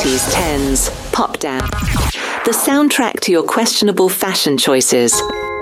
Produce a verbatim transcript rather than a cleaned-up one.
nineties tens, pop dance. The soundtrack to your questionable fashion choices.